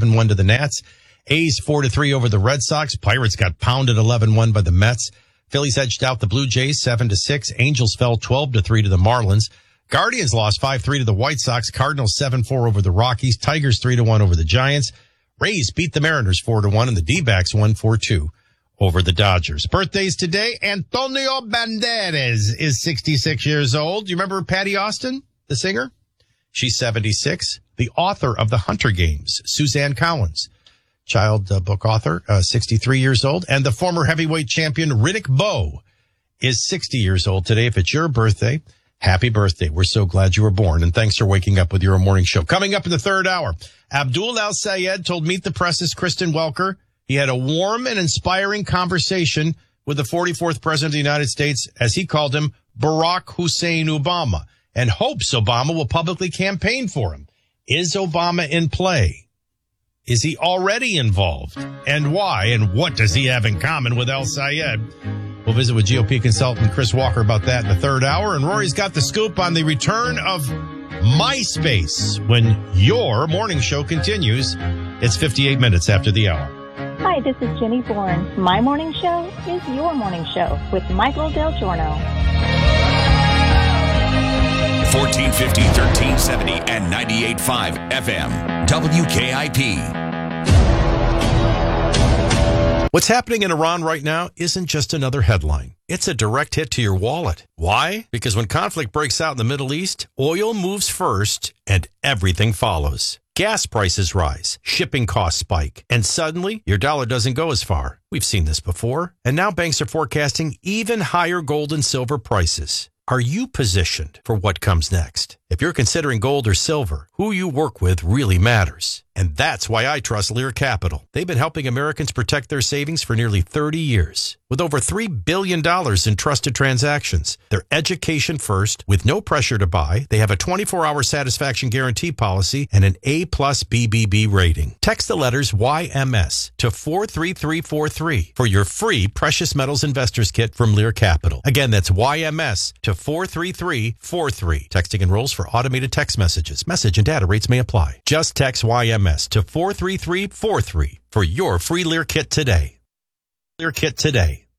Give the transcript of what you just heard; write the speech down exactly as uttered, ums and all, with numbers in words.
seven one to the Nats. A's four to three over the Red Sox. Pirates got pounded eleven one by the Mets. Phillies edged out the Blue Jays seven to six. Angels fell twelve to three to the Marlins. Guardians lost five three to the White Sox. Cardinals seven four over the Rockies. Tigers three to one over the Giants. Rays beat the Mariners four to one, and the D-backs won four two over the Dodgers. Birthdays today. Antonio Banderas is sixty-six years old. Do you remember Patty Austin, the singer? She's seventy-six. The author of The Hunter Games, Suzanne Collins, child uh, book author, uh, sixty-three years old. And the former heavyweight champion Riddick Bowe is sixty years old today. If it's your birthday, happy birthday. We're so glad you were born, and thanks for waking up with your morning show. Coming up in the third hour, Abdul Al-Sayed told Meet the Press's Kristen Welker he had a warm and inspiring conversation with the forty-fourth president of the United States, as he called him, Barack Hussein Obama, and hopes Obama will publicly campaign for him. Is Obama in play? Is he already involved? And why? And what does he have in common with Al-Sayed? We'll visit with G O P consultant Chris Walker about that in the third hour. And Rory's got the scoop on the return of MySpace when your morning show continues. It's fifty-eight minutes after the hour. Hi, this is Jenny Bourne. My morning show is your morning show with Michael Del Giorno. fourteen fifty, thirteen seventy, and ninety-eight point five F M. W K I P. What's happening in Iran right now isn't just another headline. It's a direct hit to your wallet. Why? Because when conflict breaks out in the Middle East, oil moves first and everything follows. Gas prices rise, shipping costs spike, and suddenly your dollar doesn't go as far. We've seen this before. And now banks are forecasting even higher gold and silver prices. Are you positioned for what comes next? If you're considering gold or silver, who you work with really matters. And that's why I trust Lear Capital. They've been helping Americans protect their savings for nearly thirty years. With over three billion dollars in trusted transactions, they're education first, with no pressure to buy. They have a twenty-four hour satisfaction guarantee policy and an A plus B B B rating. Text the letters Y M S to four three three four three for your free Precious Metals Investors Kit from Lear Capital. Again, that's Y M S to four three three four three. Texting enrolls for automated text messages. Message and data rates may apply. Just text Y M S to four three three four three for your free Lear Kit today. Lear Kit today.